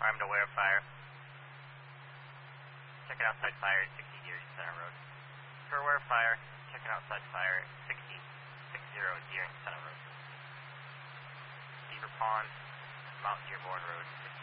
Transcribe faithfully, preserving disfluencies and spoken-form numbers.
Armed aware fire. Checking outside fire at sixty Deer Center Road. Per aware fire. Checking outside fire at sixty, sixty Deer Center Road. Beaver Pond, Mount Dearborn Road.